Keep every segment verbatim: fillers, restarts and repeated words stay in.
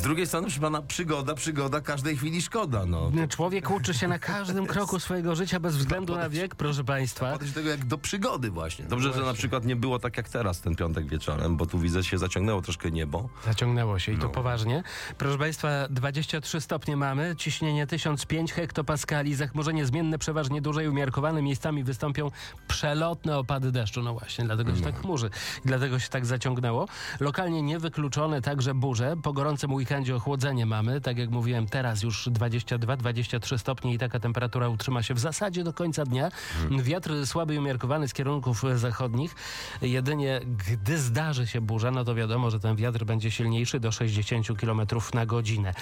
drugiej strony, proszę pana, przygoda, przygoda, każdej chwili szkoda. No. Człowiek uczy się na każdym kroku swojego życia bez względu na wiek, proszę państwa. Podejść do tego jak do przygody właśnie. Dobrze, Właśnie. że na przykład nie było tak jak teraz ten piątek wieczorem, bo tu widzę, się zaciągnęło troszkę niebo. Zaciągnęło się i to No. poważnie. Proszę państwa, dwadzieścia trzy stopnie mamy, ciśnienie tysiąc pięć hektopaskali, zachmurzenie zmienne, przeważnie duże i umiarkowane. Miejscami wystąpią przelotne opady deszczu. No właśnie, dlatego się tak chmurzy. I dlatego się tak zaciągnęło. Lokalnie niewykluczone także burze. Po gorącym weekendzie ochłodzenie mamy. Tak jak mówiłem, teraz już dwadzieścia dwa dwadzieścia trzy stopnie i taka temperatura utrzyma się w zasadzie do końca dnia. Wiatr słaby i umiarkowany z kierunków zachodnich. Jedynie gdy zdarzy się burza, no to wiadomo, że ten wiatr będzie silniejszy do sześćdziesiąt kilometrów na godzinę.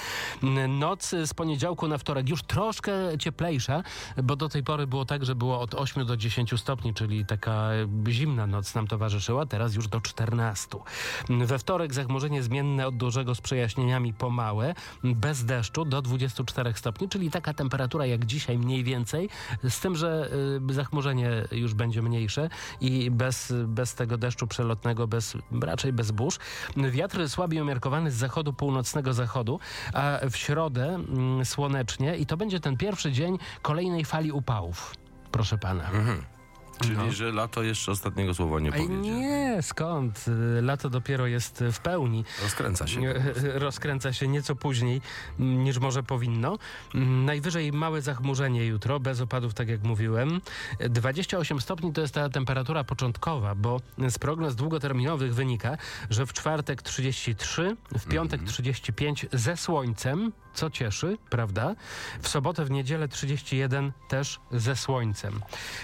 Noc z poniedziałku na wtorek już troszkę cieplejsza, bo do tej pory było tak, że było od ośmiu do dziesięciu stopni, czyli taka zimna noc nam towarzyszyła, teraz już do czternastu. We wtorek zachmurzenie zmienne od dużego z przejaśnieniami po małe, bez deszczu do dwudziestu czterech stopni, czyli taka temperatura jak dzisiaj mniej więcej, z tym, że y, zachmurzenie już będzie mniejsze i bez, bez tego deszczu przelotnego, bez, raczej bez burz. Wiatr słaby i umiarkowany z zachodu, północnego zachodu, a w środę mm, słonecznie i to będzie ten pierwszy dzień kolejnej fali upałów. Proszę pana. Mhm. Czyli, No. że lato jeszcze ostatniego słowa nie Ej, powiedzie. nie, skąd? Lato dopiero jest w pełni. Rozkręca się. Rozkręca się nieco później niż może powinno. Najwyżej małe zachmurzenie jutro, bez opadów, tak jak mówiłem. dwadzieścia osiem stopni to jest ta temperatura początkowa, bo z prognoz długoterminowych wynika, że w czwartek trzydzieści trzy, w piątek trzydzieści pięć ze słońcem, co cieszy, prawda? W sobotę, w niedzielę trzydzieści jeden też ze słońcem.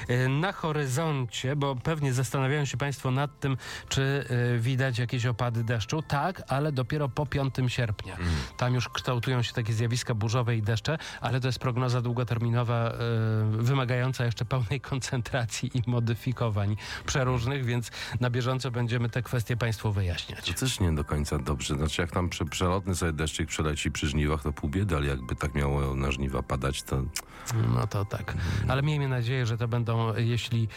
Na horyzoncie, bo pewnie zastanawiają się państwo nad tym, czy y, widać jakieś opady deszczu. Tak, ale dopiero po piątego sierpnia. Mm. Tam już kształtują się takie zjawiska burzowe i deszcze, ale to jest prognoza długoterminowa, y, wymagająca jeszcze pełnej koncentracji i modyfikowań przeróżnych, więc na bieżąco będziemy te kwestie państwu wyjaśniać. To też nie do końca dobrze. Znaczy, jak tam prze, przelotny sobie deszczyk przeleci przy żniwach, to pół biedy, ale jakby tak miało na żniwa padać, to... No to tak. Ale miejmy nadzieję, że to będą, jeśli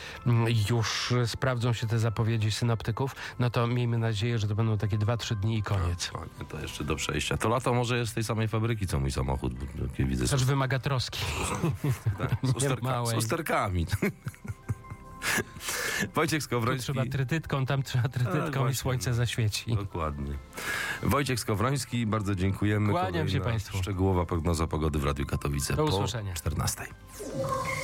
już sprawdzą się te zapowiedzi synoptyków, no to miejmy nadzieję, że to będą takie dwa, trzy dni i koniec. No, to jeszcze do przejścia. To lato może jest z tej samej fabryki, co mój samochód, bo takie widzę... Też wymaga troski. Tak, z, usterka, z usterkami. Wojciech Tu Skowroński. trzeba trytytką, tam trzeba trytytką i słońce zaświeci. Dokładnie. Wojciech Skowroński, bardzo dziękujemy. Kłaniam się Kolejna państwu. Szczegółowa prognoza pogody w Radiu Katowice Do po usłyszenia. czternastej.